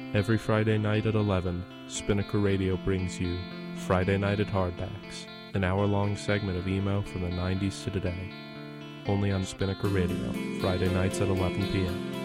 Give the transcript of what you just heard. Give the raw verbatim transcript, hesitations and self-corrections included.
Every Friday night at eleven, Spinnaker Radio brings you Friday Night at Hardbacks, an hour-long segment of emo from the nineties to today. Only on Spinnaker Radio, Friday nights at eleven p.m.